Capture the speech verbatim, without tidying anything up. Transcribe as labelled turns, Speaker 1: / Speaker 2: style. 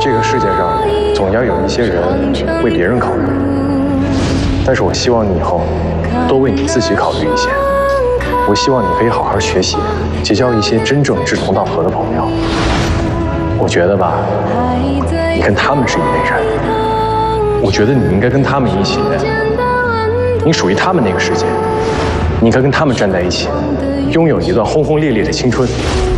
Speaker 1: 这个世界上总要有一些人为别人考虑，但是我希望你以后多为你自己考虑一些。我希望你可以好好学习，结交一些真正志同道合的朋友。我觉得吧，你跟他们是一类人，我觉得你应该跟他们一起，你属于他们那个世界，你应该跟他们站在一起，拥有一段轰轰烈烈的青春。